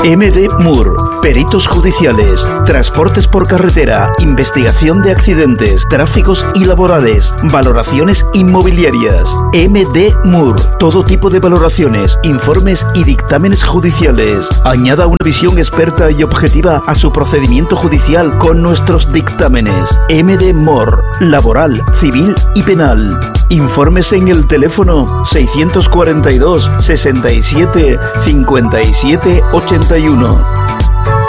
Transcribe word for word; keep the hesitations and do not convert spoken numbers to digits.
M D Moore, peritos judiciales, transportes por carretera, investigación de accidentes, tráficos y laborales, valoraciones inmobiliarias. M D Moore, todo tipo de valoraciones, informes y dictámenes judiciales. Añada una visión experta y objetiva a su procedimiento judicial con nuestros dictámenes. M D Moore, laboral, civil y penal. Informes en el teléfono seiscientos cuarenta y dos, sesenta y siete, cincuenta y siete, ochenta y uno.